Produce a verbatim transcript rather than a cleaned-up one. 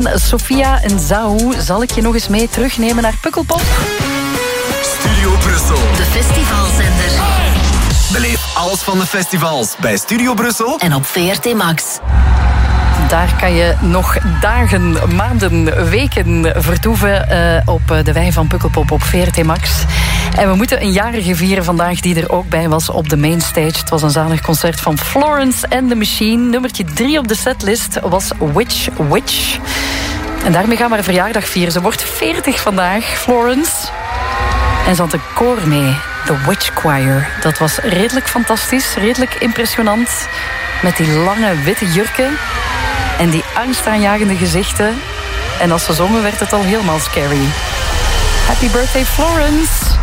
van Sofia en Zahu zal ik je nog eens mee terugnemen naar Pukkelpop. Studio Brussel. De festivalzender. Beleef alles van de festivals bij Studio Brussel en op V R T Max. Daar kan je nog dagen, maanden, weken vertoeven uh, op de wei van Pukkelpop op V R T Max. En we moeten een jarige vieren vandaag die er ook bij was op de mainstage. Het was een zalig concert van Florence and the Machine. Nummertje drie op de setlist was Witch Witch. En daarmee gaan we haar verjaardag vieren. Ze wordt veertig vandaag, Florence. En ze had een koor mee, The Witch Choir. Dat was redelijk fantastisch, redelijk impressionant. Met die lange witte jurken en die angstaanjagende gezichten. En als ze zongen werd het al helemaal scary. Happy birthday, Florence!